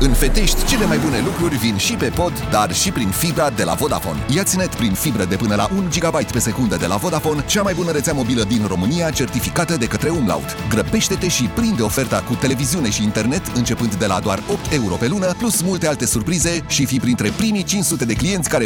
În Fetești, cele mai bune lucruri vin și pe pod, dar și prin fibra de la Vodafone. Ia-ți net prin fibră de până la 1 GB pe secundă de la Vodafone, cea mai bună rețea mobilă din România, certificată de către Umlaut. Grăbește-te și prinde oferta cu televiziune și internet începând de la doar 8 euro pe lună, plus multe alte surprize și fi printre primii 500 de clienți care